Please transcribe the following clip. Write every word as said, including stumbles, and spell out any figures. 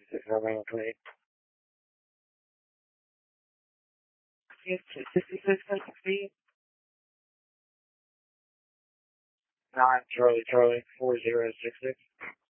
six Romeo twenty-eight. sixty-six sixty. nine Charlie Charlie four zero six six.